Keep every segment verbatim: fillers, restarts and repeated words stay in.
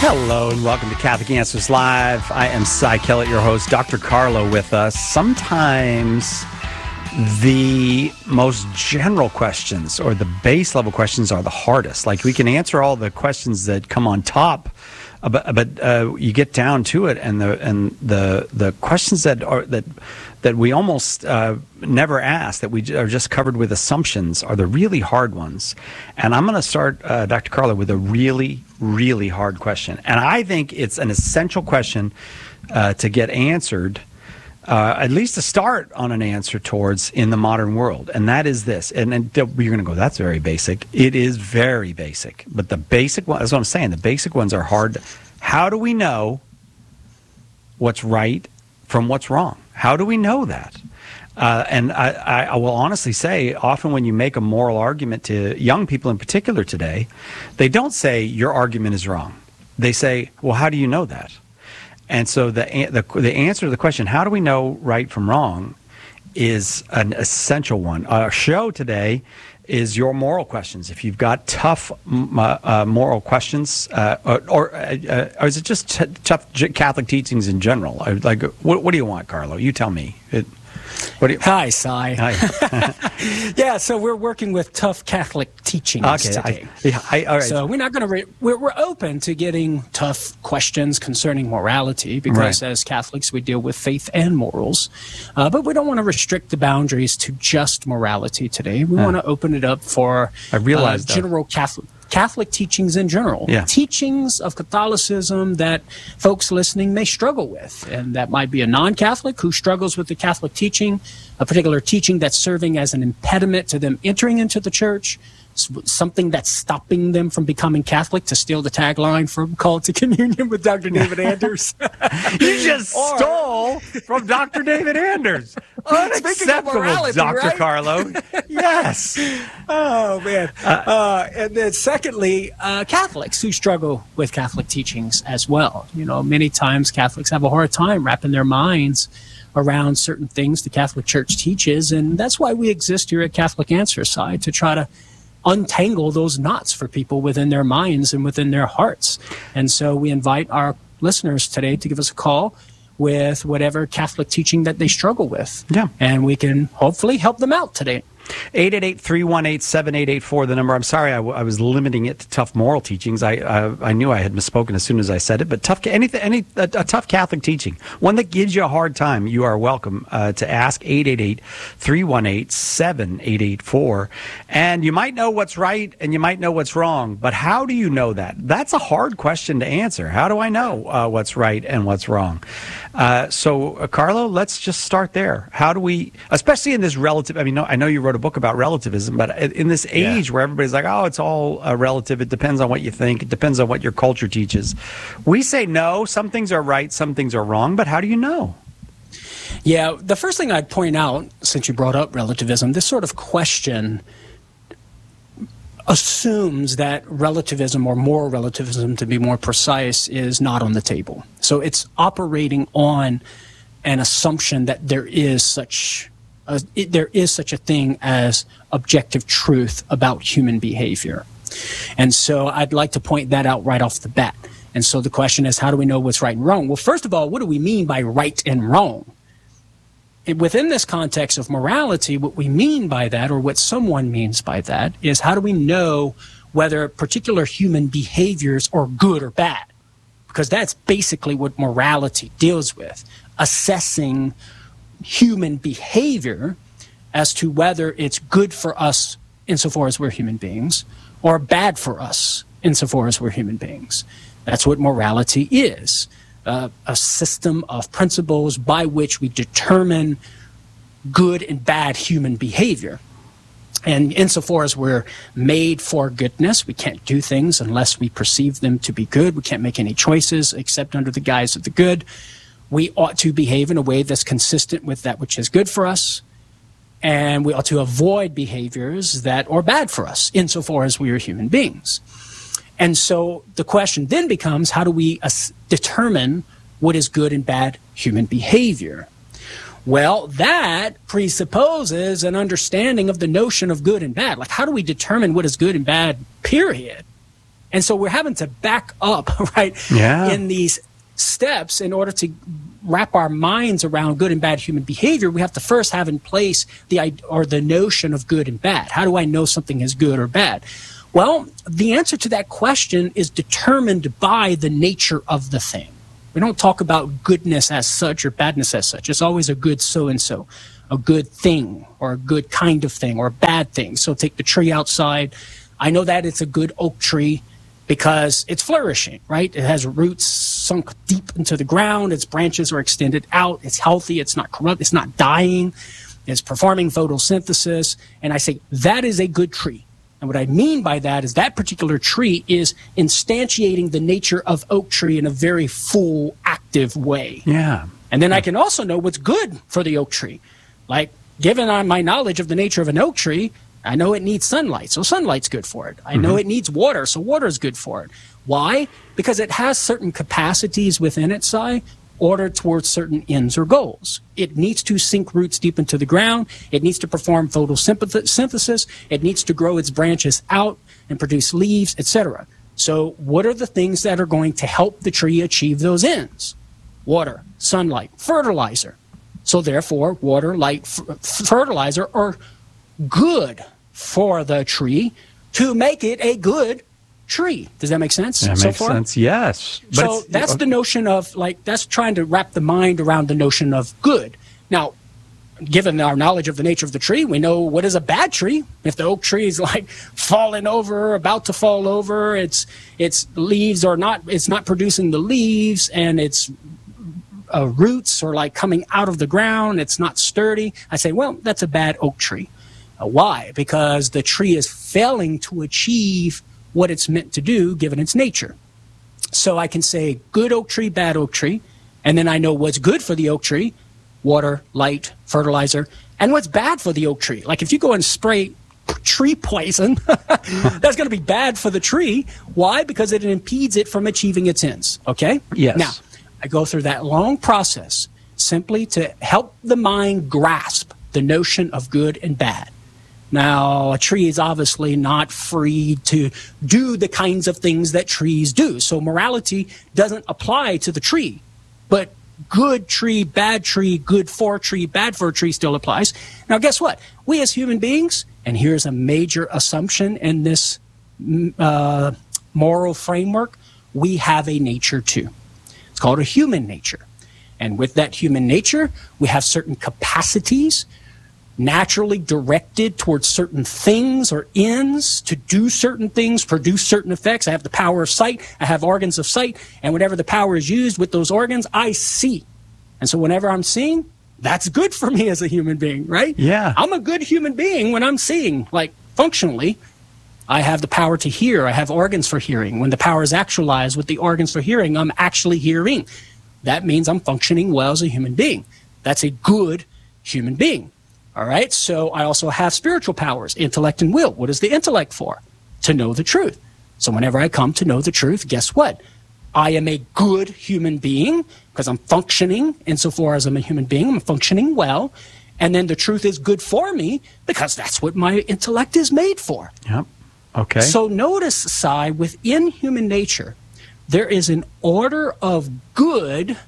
Hello and welcome to Catholic Answers Live. I am Cy Kellett, your host. Doctor Carlo with us. Sometimes the most general questions or the base level questions are the hardest. Like we can answer all the questions that come on top, but but uh, you get down to it, and the and the the questions that are that that we almost uh, never ask, that we are just covered with assumptions, are the really hard ones. And I'm going to start, uh, Doctor Carlo, with a really, really hard question. And I think it's an essential question uh, to get answered, uh, at least to start on an answer towards in the modern world. And that is this. And, and you're going to go, that's very basic. It is very basic. But the basic one, that's what I'm saying, the basic ones are hard. How do we know what's right from what's wrong? How do we know that? Uh, and I, I, I will honestly say, often when you make a moral argument to young people in particular today, they don't say your argument is wrong. They say, well, how do you know that? And so the, the, the answer to the question, how do we know right from wrong, is an essential one. Our show today is your moral questions. If you've got tough uh, uh, moral questions, uh, or, or, uh, or is it just t- tough Catholic teachings in general? Like, what, what do you want, Carlo? You tell me. It, what do you, Hi, Cy. Hi. Yeah, so we're working with tough Catholic teachings okay, today. I, yeah, I, all right. So we're not going to. Re- we're, we're open to getting tough questions concerning morality because, right. as Catholics, we deal with faith and morals, uh, but we don't want to restrict the boundaries to just morality today. We uh, want to open it up for I realized uh, general Catholic. Catholic teachings in general, yeah. teachings of Catholicism that folks listening may struggle with. And that might be a non-Catholic who struggles with the Catholic teaching, a particular teaching that's serving as an impediment to them entering into the church, something that's stopping them from becoming Catholic, to steal the tagline from Call to Communion with Doctor David Anders. You just or, stole from Doctor David Anders. Unacceptable, morality, Doctor right? Carlo. Yes. Oh, man. Uh, uh, and then secondly, uh, Catholics who struggle with Catholic teachings as well. You know, many times Catholics have a hard time wrapping their minds around certain things the Catholic Church teaches, and that's why we exist here at Catholic Answers Side, to try to untangle those knots for people within their minds and within their hearts. And so we invite our listeners today to give us a call with whatever Catholic teaching that they struggle with. Yeah. And we can hopefully help them out today. eight eight eight, three one eight, seven eight eight four, the number. I'm sorry, I, w- I was limiting it to tough moral teachings. I, I I knew I had misspoken as soon as I said it, but tough anything, any a, a tough Catholic teaching, one that gives you a hard time, you are welcome uh, to ask. Eight eight eight, three one eight, seven eight eight four. And you might know what's right and you might know what's wrong, but how do you know that? That's a hard question to answer. How do I know uh, what's right and what's wrong? Uh, so, uh, Carlo, let's just start there. How do we, especially in this relative, I mean, no, I know you wrote a book about relativism, but in this age yeah. where everybody's like, oh, it's all uh, relative, it depends on what you think, it depends on what your culture teaches. We say no, some things are right, some things are wrong, but how do you know? Yeah, the first thing I'd point out, since you brought up relativism, this sort of question assumes that relativism, or moral relativism to be more precise, is not on the table. So it's operating on an assumption that there is such a, it, there is such a thing as objective truth about human behavior. And so I'd like to point that out right off the bat. And so the question is, how do we know what's right and wrong? Well, first of all, what do we mean by right and wrong? Within this context of morality, what we mean by that, or what someone means by that, is how do we know whether particular human behaviors are good or bad? Because that's basically what morality deals with, assessing human behavior as to whether it's good for us insofar as we're human beings, or bad for us insofar as we're human beings. That's what morality is. Uh, a system of principles by which we determine good and bad human behavior. And insofar as we're made for goodness, we can't do things unless we perceive them to be good. We can't make any choices except under the guise of the good. We ought to behave in a way that's consistent with that which is good for us. And we ought to avoid behaviors that are bad for us insofar as we are human beings. And so the question then becomes, how do we uh, determine what is good and bad human behavior? Well, that presupposes an understanding of the notion of good and bad. Like, how do we determine what is good and bad, period? And so we're having to back up, right, yeah. in these steps in order to wrap our minds around good and bad human behavior. We have to first have in place the or the notion of good and bad. How do I know something is good or bad? Well, the answer to that question is determined by the nature of the thing. We don't talk about goodness as such or badness as such. It's always a good so-and-so, a good thing, or a good kind of thing, or a bad thing. So take the tree outside. I know that it's a good oak tree because it's flourishing, right? It has roots sunk deep into the ground. Its branches are extended out. It's healthy. It's not corrupt. It's not dying. It's performing photosynthesis. And I say that is a good tree. And what I mean by that is that particular tree is instantiating the nature of oak tree in a very full, active way. Yeah. And then yeah. I can also know what's good for the oak tree. Like, given my knowledge of the nature of an oak tree, I know it needs sunlight, so sunlight's good for it. I mm-hmm. know it needs water, so water is good for it. Why? Because it has certain capacities within its side ordered towards certain ends or goals. It needs to sink roots deep into the ground. It needs to perform photosynthesis. It needs to grow its branches out and produce leaves, et cetera. So what are the things that are going to help the tree achieve those ends? Water, sunlight, fertilizer. So therefore, water, light, f- fertilizer are good for the tree to make it a good tree. Does that make sense? That so makes far? sense, yes. But so that's the notion of, like, that's trying to wrap the mind around the notion of good. Now, given our knowledge of the nature of the tree, we know what is a bad tree. If the oak tree is like falling over, about to fall over, its its leaves are not, it's not producing the leaves, and its uh, roots are like coming out of the ground, it's not sturdy. I say, well, that's a bad oak tree. Uh, why? Because the tree is failing to achieve what it's meant to do given its nature. So I can say good oak tree, bad oak tree, and then I know what's good for the oak tree: water, light, fertilizer, and what's bad for the oak tree. Like if you go and spray tree poison, that's going to be bad for the tree. Why? Because it impedes it from achieving its ends. Okay? Yes. Now, I go through that long process simply to help the mind grasp the notion of good and bad. Now, a tree is obviously not free to do the kinds of things that trees do. So morality doesn't apply to the tree. But good tree, bad tree, good for tree, bad for tree still applies. Now, guess what? We as human beings, and here's a major assumption in this uh, moral framework, we have a nature too. It's called a human nature. And with that human nature, we have certain capacities naturally directed towards certain things or ends to do certain things, produce certain effects. I have the power of sight. I have organs of sight. And whenever the power is used with those organs, I see. And so whenever I'm seeing, that's good for me as a human being, right? Yeah. I'm a good human being when I'm seeing, like functionally. I have the power to hear. I have organs for hearing. When the power is actualized with the organs for hearing, I'm actually hearing. That means I'm functioning well as a human being. That's a good human being. All right, so I also have spiritual powers, intellect and will. What is the intellect for? To know the truth. So whenever I come to know the truth, guess what? I am a good human being because I'm functioning insofar as I'm a human being. I'm functioning well. And then the truth is good for me because that's what my intellect is made for. Yep. Okay. So notice, Sai, within human nature, there is an order of good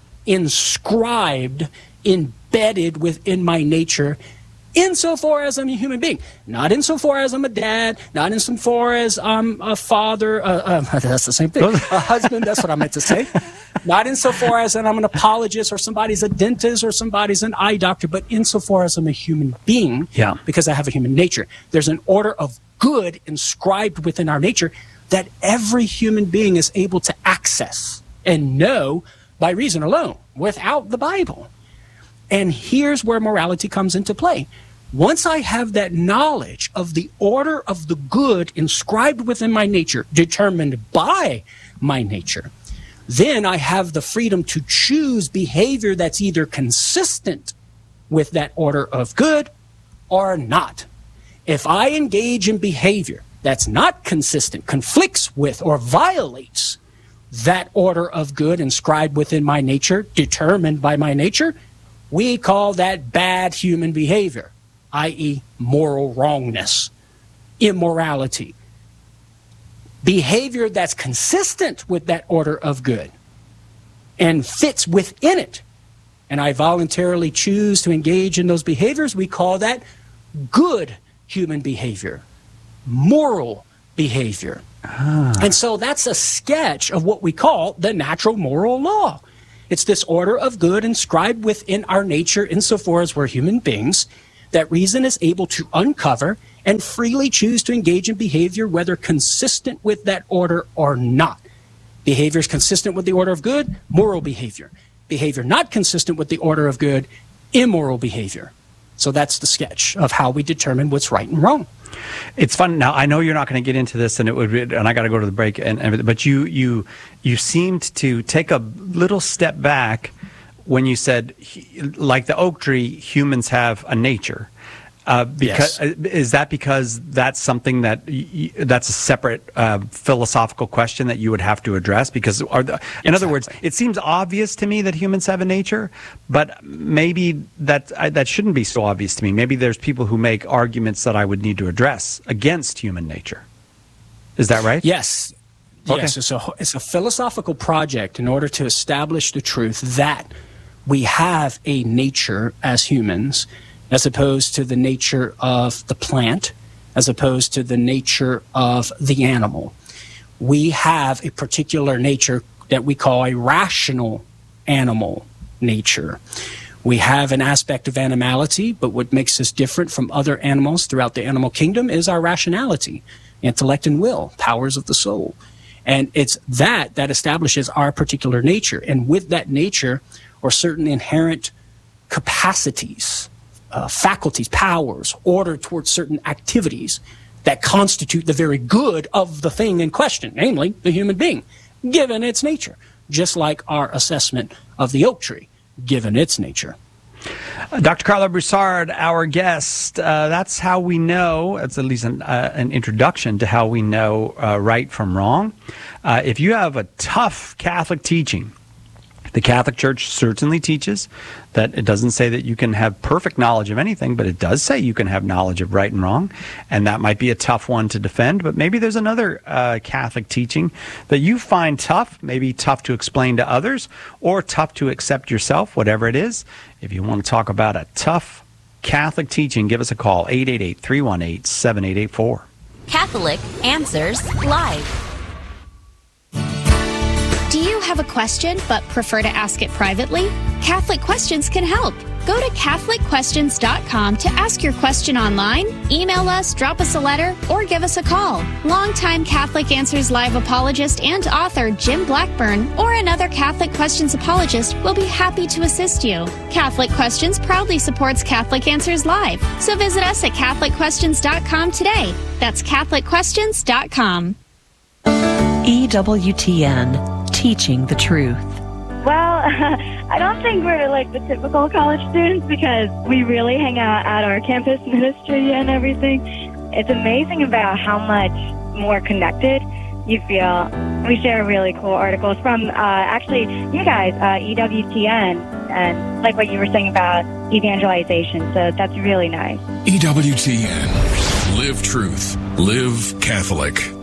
inscribed, embedded within my nature, insofar as I'm a human being. Not insofar as I'm a dad, not insofar as I'm a father, uh, uh, that's the same thing, a husband, that's what I meant to say. Not insofar as that I'm an apologist or somebody's a dentist or somebody's an eye doctor, but insofar as I'm a human being, yeah. because I have a human nature. There's an order of good inscribed within our nature that every human being is able to access and know by reason alone, without the Bible. And here's where morality comes into play. Once I have that knowledge of the order of the good inscribed within my nature, determined by my nature, then I have the freedom to choose behavior that's either consistent with that order of good or not. If I engage in behavior that's not consistent, conflicts with, or violates that order of good inscribed within my nature, determined by my nature, we call that bad human behavior, that is moral wrongness, immorality. behavior that's consistent with that order of good and fits within it, and I voluntarily choose to engage in those behaviors, we call that good human behavior, moral behavior. Ah. And so that's a sketch of what we call the natural moral law. It's this order of good inscribed within our nature insofar as we're human beings that reason is able to uncover and freely choose to engage in behavior whether consistent with that order or not. Behavior is consistent with the order of good, moral behavior. Behavior not consistent with the order of good, immoral behavior. So that's the sketch of how we determine what's right and wrong. It's fun. Now, I know you're not going to get into this, and it would, be, and I got to go to the break. And, and but you, you, you seemed to take a little step back when you said, like the oak tree, humans have a nature. Uh, because yes. Is that because that's something that y- that's a separate uh, philosophical question that you would have to address? Because, are the, in exactly. other words, it seems obvious to me that humans have a nature, but maybe that I, that shouldn't be so obvious to me. Maybe there's people who make arguments that I would need to address against human nature. Is that right? Yes. Okay. Yes. It's a it's a philosophical project in order to establish the truth that we have a nature as humans, as opposed to the nature of the plant, as opposed to the nature of the animal. We have a particular nature that we call a rational animal nature. We have an aspect of animality, but what makes us different from other animals throughout the animal kingdom is our rationality, intellect and will, powers of the soul. And it's that that establishes our particular nature. And with that nature are certain inherent capacities, Uh, faculties, powers, order towards certain activities that constitute the very good of the thing in question, namely the human being, given its nature, just like our assessment of the oak tree, given its nature. Uh, Doctor Carlo Broussard, our guest. Uh, that's how we know, it's at least an, uh, an introduction to how we know uh, right from wrong. Uh, if you have a tough Catholic teaching, the Catholic Church certainly teaches that it doesn't say that you can have perfect knowledge of anything, but it does say you can have knowledge of right and wrong, and that might be a tough one to defend. But maybe there's another uh, Catholic teaching that you find tough, maybe tough to explain to others, or tough to accept yourself, whatever it is. If you want to talk about a tough Catholic teaching, give us a call, eight eight eight, three one eight, seven eight eight four. Catholic Answers Live. Do you have a question but prefer to ask it privately? Catholic Questions can help. Go to Catholic Questions dot com to ask your question online, email us, drop us a letter, or give us a call. Longtime Catholic Answers Live apologist and author Jim Blackburn or another Catholic Questions apologist will be happy to assist you. Catholic Questions proudly supports Catholic Answers Live, so visit us at Catholic Questions dot com today. That's Catholic Questions dot com. E W T N, teaching the truth. Well, I don't think we're like the typical college students because we really hang out at our campus ministry and everything. It's amazing about how much more connected you feel. We share really cool articles from uh, actually you guys, uh, E W T N, and like what you were saying about evangelization. So that's really nice. E W T N. Live truth. Live Catholic.